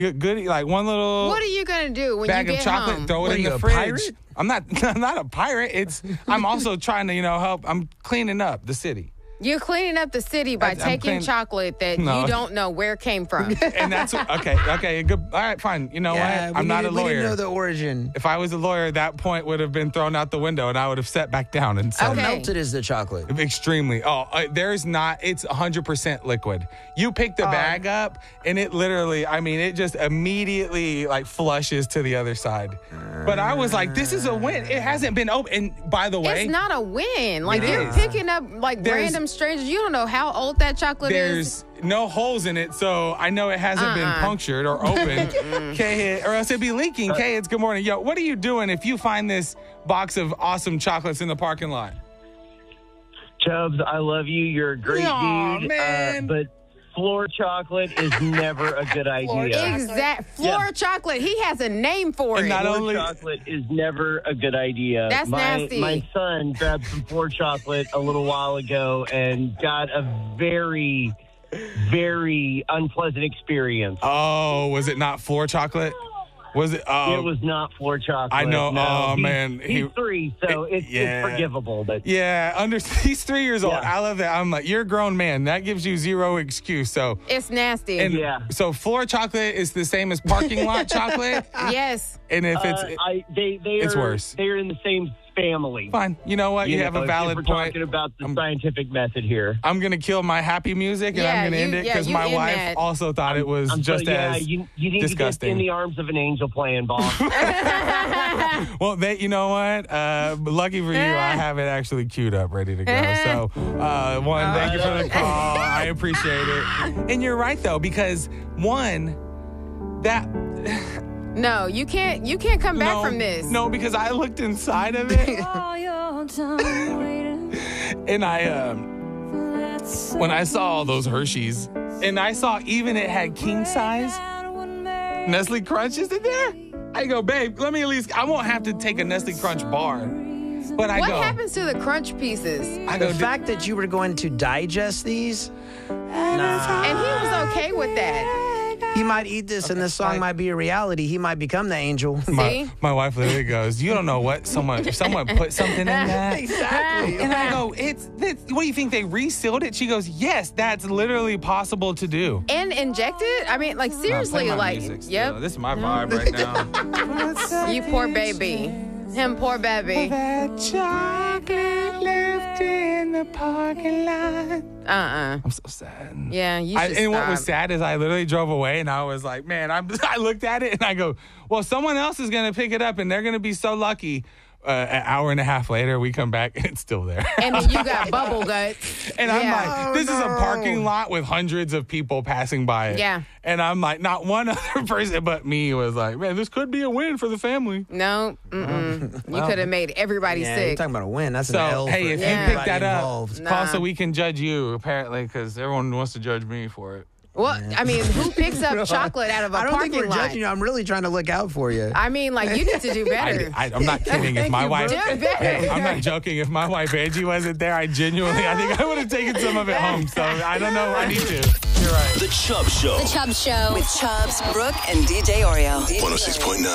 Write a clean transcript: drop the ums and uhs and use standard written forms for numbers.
Good, like one little. What are you gonna do when bag you get of chocolate? home? Throw it in the fridge. Pirate? I'm not a pirate. I'm also trying to help. I'm cleaning up the city. You're cleaning up the city by taking chocolate that you don't know where it came from. And that's okay. Good. All right, fine. You know what? I'm not a lawyer. We didn't know the origin. If I was a lawyer, that point would have been thrown out the window, and I would have sat back down and said, "How melted is the chocolate?" Extremely. There's not. It's 100% liquid. You pick the bag up, and it literally. I mean, it just immediately like flushes to the other side. But I was like, this is a win. It hasn't been open. And by the way, it's not a win. Like you're picking up like random strangers. You don't know how old that chocolate is. There's no holes in it, so I know it hasn't been punctured or open. Or else it'd be leaking. It's good morning. Yo, what are you doing if you find this box of awesome chocolates in the parking lot? Chubbs, I love you. You're a great dude. Man. But floor chocolate is never a good idea. Floor chocolate. He has a name for it. Floor chocolate is never a good idea. That's nasty. My son grabbed some floor chocolate a little while ago and got a very, very unpleasant experience. Oh, was it not floor chocolate? Was it? It was not floor chocolate. I know. No. Man. He's 3, so it's forgivable. But he's 3 years old. I love that. I'm like, you're a grown man. That gives you zero excuse. So it's nasty. And so floor chocolate is the same as parking lot chocolate? Yes. And if it's worse. They're in the same family. Fine. You know what? You have a valid we're point. Talking about the scientific method here. I'm going to kill my happy music and I'm going to end it because my wife also thought it was just as you need disgusting. to get in the arms of an angel playing, boss. Well, you know what? Lucky for you, I have it actually queued up, ready to go. So, thank you for the call. I appreciate it. And you're right, though, because No, you can't come back from this. No, because I looked inside of it. And when I saw all those Hershey's, and I saw even it had king size Nestle Crunches in there, I go, babe, let me at least, I won't have to take a Nestle Crunch bar. But what happens to the crunch pieces? The fact that you were going to digest these, and he was okay with that. He might eat this, and this song might be a reality. He might become the angel. See? My wife literally goes, "You don't know what someone put something in that." Exactly. And I go, "What do you think they resealed it?" She goes, "Yes, that's literally possible to do." And inject it? I mean, like seriously, yep. This is my vibe right now. You poor baby. Him poor baby. That chocolate left in the parking lot. I'm so sad. Yeah, you should stop. What was sad is I literally drove away and I was like, man, I looked at it and I go, well, someone else is going to pick it up and they're going to be so lucky. An hour and a half later, we come back and it's still there. And then you got bubble guts. And I'm like, this is a parking lot with hundreds of people passing by it. Yeah. And I'm like, not one other person but me was like, man, this could be a win for the family. No, you could have made everybody sick. You're talking about a win. That's an L. Hey, if you pick that involved. up, call so we can judge you, apparently, because everyone wants to judge me for it. Well, I mean, who picks up chocolate out of a parking lot? I don't think we're judging you. I'm really trying to look out for you. I mean, like, you need to do better. I'm not kidding. If my wife... I'm not joking. If my wife, Angie, wasn't there, I think I would have taken some of it home. So I don't know. I need to. You're right. The Chubb Show. The Chubb Show. With Chubbs, Brooke, and DJ Oreo. 106.9.